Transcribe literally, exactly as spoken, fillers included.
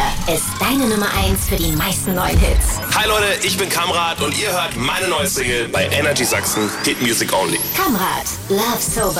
vier ist deine Nummer eins für die meisten neuen Hits. Hi Leute, ich bin Kamrat und ihr hört meine neue Single bei Energy Sachsen, Hit Music Only. Kamrat, Love Sober.